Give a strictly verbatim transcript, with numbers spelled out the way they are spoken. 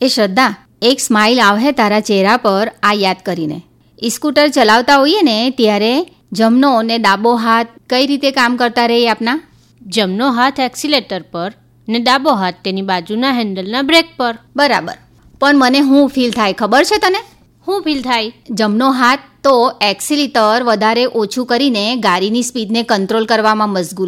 એ શ્રદ્ધા, એક સ્માઇલ આવે તારા ચહેરા પર આ યાદ કરીને. સ્કૂટર ચલાવતા હોઈએ ને ત્યારે જમણો ને ડાબો હાથ કઈ રીતે કામ કરતા રહે આપના? જમણો હાથ એક્સિલેટર પર ને ડાબો હાથ તેની બાજુના હેન્ડલના બ્રેક પર. બરાબર. પણ મને શું ફીલ થાય ખબર છે તને? શું ફીલ થાય? જમણો હાથ તો એક્સિલેટર વધારે ઓછું કરીને ગાડીની સ્પીડને કંટ્રોલ કરવામાં મશગુલ